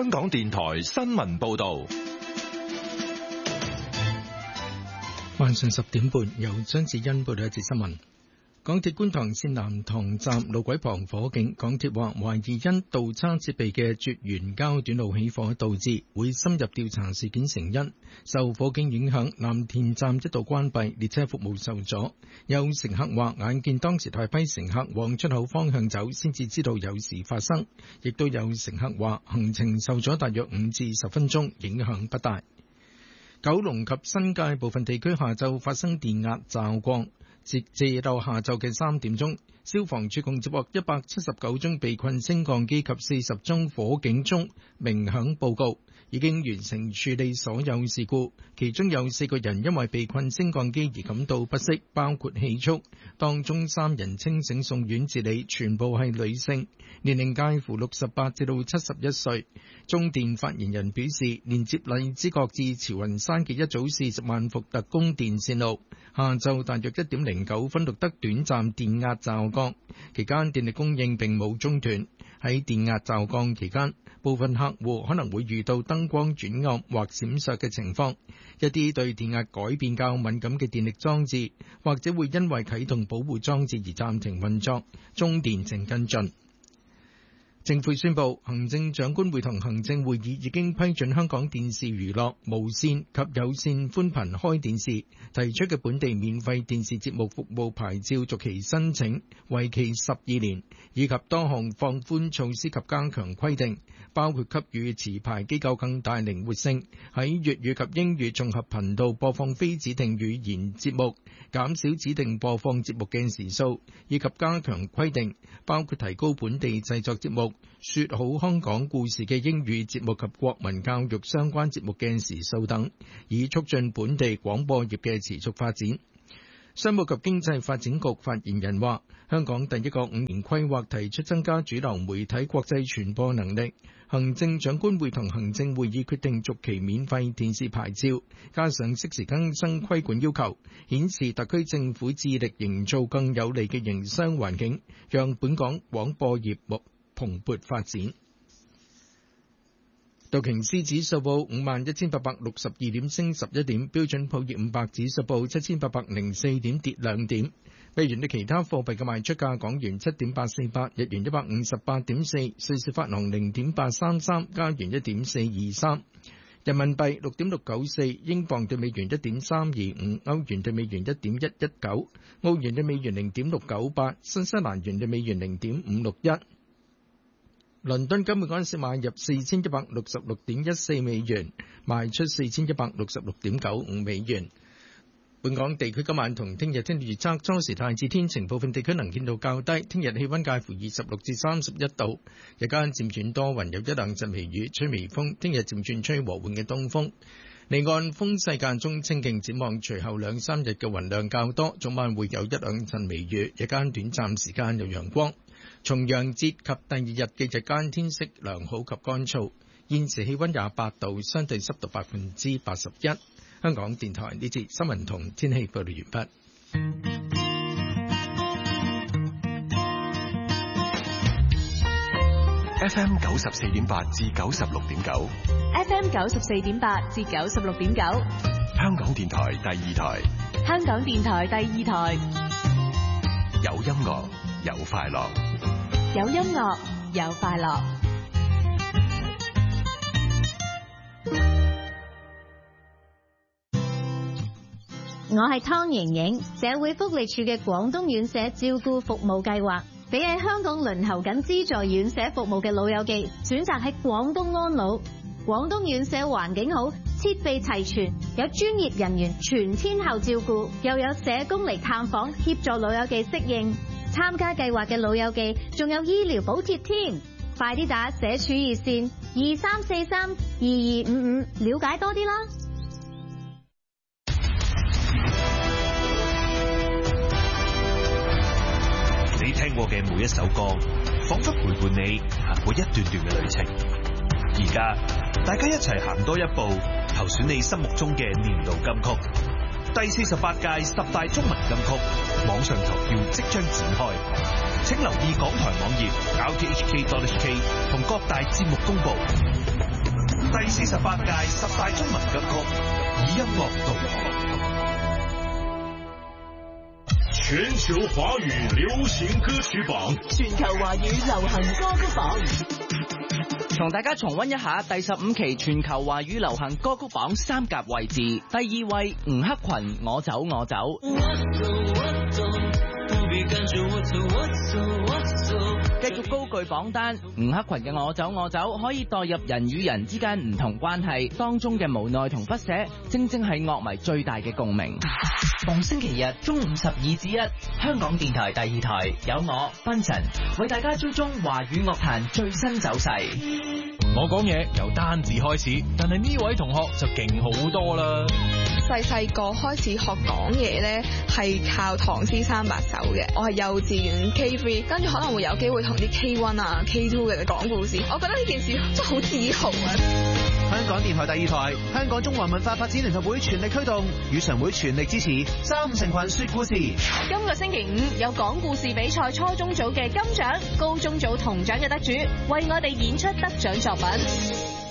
香港電台新聞報道。 晚上10點半，由張子欣報道一節新聞。港鐵觀塘線南塘站路軌旁火警，港鐵話懷疑因倒叉設備嘅絕緣膠短路起火導致，會深入調查事件成因。受火警影響，藍田站一度關閉，列車服務受阻。有乘客話眼見當時大批乘客往出口方向走，先至知道有事發生。亦都有乘客話行程受阻大約5至10分鐘，影響不大。九龍及新界部分地區下晝發生電壓驟降。截到下晝嘅3點鐘，消防處共接獲179宗被困升降機及40宗火警鐘鳴響報告，已經完成處理所有事故。其中有4個人因為被困升降機而感到不適，包括氣促，當中3人清醒送院治理，全部係女性，年齡介乎68至到71歲。中電發言人表示，連接荔枝角至慈雲山嘅一組40萬伏特供電線路，下晝大約1點09分錄得短暫電壓驟降，期間電力供應並冇中斷。喺電壓驟降期間，部分客戶可能會遇到燈光轉暗或閃爍嘅情況，一啲對電壓改變較敏感嘅電力裝置，或者會因為啟動保護裝置而暫停運作。中電正跟進。政府宣布，行政長官會同行政會議已經批准香港電視娛樂、無線及有線寬頻開電視提出嘅本地免費電視節目服務牌照續期申請，為期12年，以及多項放寬措施及加強規定，包括給予持牌機構更大靈活性，喺粵語及英語綜合頻道播放非指定語言節目，減少指定播放節目嘅時數，以及加強規定，包括提高本地製作節目說好香港故事嘅英語節目及國民教育相關節目嘅時數等，以促進本地廣播業嘅持續發展。商務及經濟發展局發言人話，香港第一個5年規劃提出增加主流媒體國際傳播能力，行政長官會同行政會議決定續期免費電視牌照，加上適時更新規管要求，顯示特區政府致力營造更有利嘅營商環境，讓本港廣播業蓬勃發展。道瓊斯指數報51,862點，升11點；標準普爾500指數報7,804點，跌2點。美元對其他貨幣嘅賣出價：港元7.848，日元158.4，瑞士法郎0.833，加元1.423，人民幣6.694，英鎊對美元1.325，歐元對美元1.119，澳元對美元0.698，新西蘭元對美元0.561。倫敦金每盎司買入4166.14美元，賣出4166.95美元。本港地區今晚同聽日天氣預測：初時大致天晴，部分地區能見度較低。聽日氣溫介乎26至31度，日間漸轉多雲，有一兩陣微雨，吹微風。聽日漸轉吹和緩嘅東風，離岸風勢間中清勁。展望隨後2、3日嘅雲量較多，早晚會有一兩陣微雨，日間短暫時間有陽光。重陽節及第二日嘅日間天色良好及乾燥，現時氣溫28度，相對濕度81%。香港電台呢節新聞同天氣報道完畢。 FM 94.8至96.9 ，FM 94.8至96.9， 香港電台第2台， 香港電台第2台， 有音樂有快樂， 有音樂有快樂。 我係湯瑩瑩，社會福利署嘅廣東院舍照顧服務計劃，俾喺香港輪候緊資助院舍服務嘅老友記選擇喺廣東安老。廣東院舍環境好，設備齊全，有專業人員全天候照顧，又有社工嚟探訪協助老友記適應。參加計劃嘅老友記仲有醫療補貼添，快啲打社署熱線23432255了解多啲啦。 你聽過嘅每一首歌，仿佛陪伴你行過一段段嘅旅程。而家大家一齊行多一步，投選你心目中嘅年度金曲。第48屆10大中文金曲網上投票即將展開，請留意港台網頁 rthk.hk 同各大節目公佈。 第48屆10大中文金曲以音樂導航。 全球華語流行歌曲榜， 全球華語流行歌曲榜， 同大家重溫一下第15期全球華語流行歌曲榜三甲位置。第2位吳克群，我走我走。繼續高踞榜單，吳克群嘅我走我走可以代入人與人之間唔同關係當中嘅無奈同不捨，正正係樂迷最大嘅共鳴。逢星期日中午12至1，香港電台第2台有我賓神為大家追蹤華語樂壇最新走勢。 我講嘢由單字開始，但係呢位同學就勁好多啦。 細個開始學講嘢呢，係靠唐詩三百首嘅。我係幼稚園 K3，跟住可能會有機會同啲 K1 啊 K2 嘅人講故事。我覺得呢件事真係好自豪啊！ 香港電台第2台，香港中華文化發展聯合會全力推動，語常會全力支持3成群說故事。 今個星期5有講故事比賽初中組嘅金獎、高中組銅獎嘅得主，為我哋演出得獎作品。